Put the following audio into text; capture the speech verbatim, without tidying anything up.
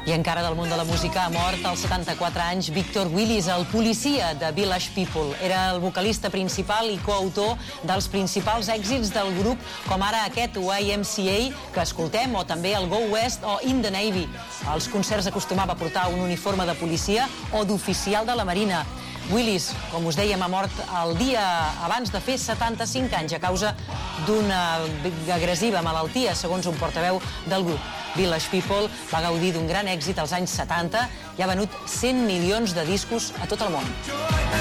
I encara del món de la música ha mort als setanta-quatre anys Victor Willis, el policia de Village People. Era el vocalista principal i coautor dels principals èxits del grup, com ara aquest Y M C A que escoltem, o també el Go West o In the Navy. Als concerts acostumava a portar un uniforme de policia o d'oficial de la Marina. Willis, com us dèiem, ha mort el dia abans de fer setanta-cinc anys a causa d'una agressiva malaltia, segons un portaveu del grup. Village People va gaudir d'un gran èxit als anys setanta i ha venut cent milions de discos a tot el món.